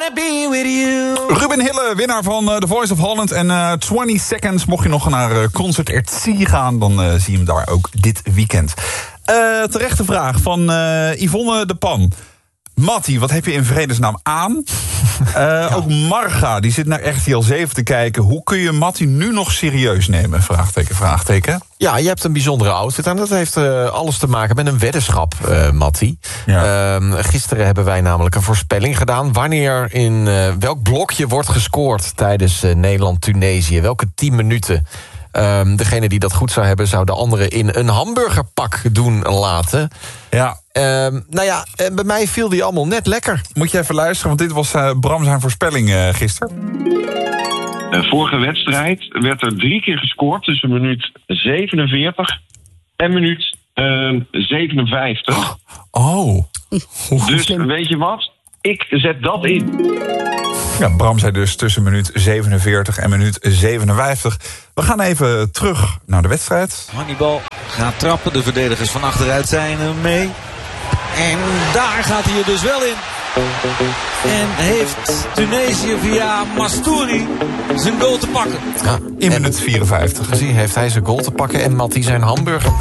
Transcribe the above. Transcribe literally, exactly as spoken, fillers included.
wanna be with you. Ruben Hille, winnaar van uh, The Voice of Holland en uh, twintig Seconds. Mocht je nog naar uh, Concert Ertzie gaan, dan uh, zie je hem daar ook dit weekend. Uh, terechte vraag van uh, Yvonne de Pan. Mattie, wat heb je in vredesnaam aan? Uh, ja. Ook Marga, die zit naar R T L zeven te kijken. Hoe kun je Mattie nu nog serieus nemen? Vraagteken, vraagteken. Ja, je hebt een bijzondere outfit en dat heeft uh, alles te maken met een weddenschap, uh, Mattie. Ja. Uh, gisteren hebben wij namelijk een voorspelling gedaan. Wanneer in uh, welk blokje wordt gescoord tijdens uh, Nederland-Tunesië? Welke tien minuten? Um, degene die dat goed zou hebben, zou de andere in een hamburgerpak doen laten. Ja. Um, nou ja, bij mij viel die allemaal net lekker. Moet je even luisteren, want dit was uh, Bram zijn voorspelling uh, gisteren. De vorige wedstrijd werd er drie keer gescoord tussen minuut zevenenveertig en minuut uh, zevenenvijftig. Oh. Dus weet je wat? Ik zet dat in. Ja, Bram zei dus tussen minuut zevenenveertig en minuut zevenenvijftig. We gaan even terug naar de wedstrijd. Hannibal gaat trappen. De verdedigers van achteruit zijn er mee. En daar gaat hij er dus wel in. En heeft Tunesië via Mastouri zijn goal te pakken. Ja, in minuut vierenvijftig. Precies, heeft hij zijn goal te pakken en Mattie zijn hamburger.